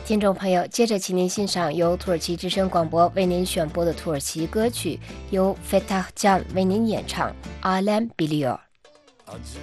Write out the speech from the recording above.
听众朋友，接着请您欣赏由土耳其之声广播为您选播的土耳其歌曲，由 Fethah Can 为您演唱《Alem Biliyor》。